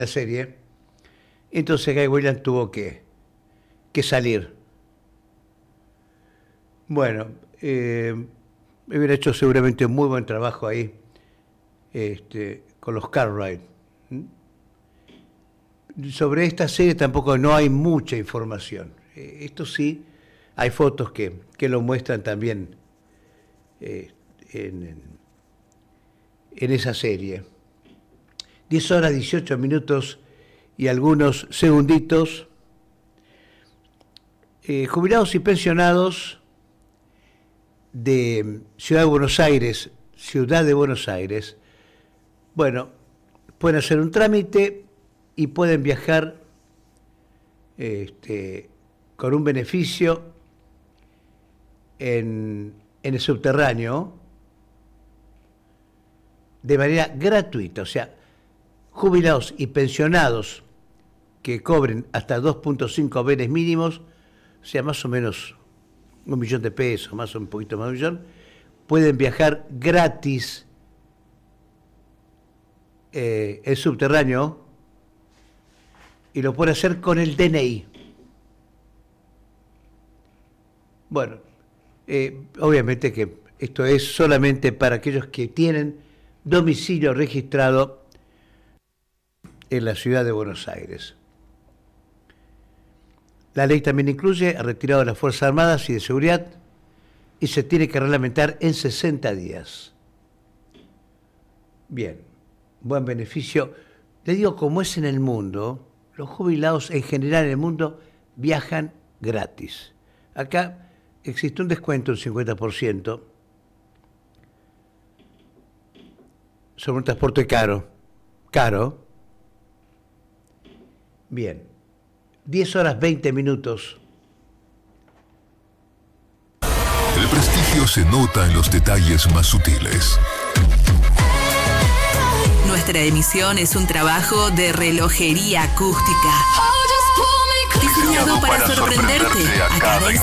la serie. Entonces Guy Williams tuvo que salir. Bueno, hubiera hecho seguramente un muy buen trabajo ahí con los Cartwright. Sobre esta serie tampoco no hay mucha información. Esto sí, hay fotos que lo muestran también en esa serie. 10 horas, 18 minutos y algunos segunditos. Jubilados y pensionados de Ciudad de Buenos Aires, bueno, pueden hacer un trámite y pueden viajar con un beneficio en el subterráneo de manera gratuita. O sea, jubilados y pensionados que cobren hasta 2.5 bienes mínimos, o sea, más o menos 1 millón de pesos, más o un poquito más de 1 millón, pueden viajar gratis el subterráneo y lo pueden hacer con el DNI. Bueno, obviamente que esto es solamente para aquellos que tienen domicilio registrado en la ciudad de Buenos Aires. La ley también incluye a retirados de las Fuerzas Armadas y de Seguridad y se tiene que reglamentar en 60 días. Bien, buen beneficio. Le digo, como es en el mundo, los jubilados en general en el mundo viajan gratis. Acá existe un descuento, un 50%, sobre un transporte caro. Bien, 10 horas 20 minutos. El prestigio se nota en los detalles más sutiles. Nuestra emisión es un trabajo de relojería acústica, diseñado para sorprenderte a cada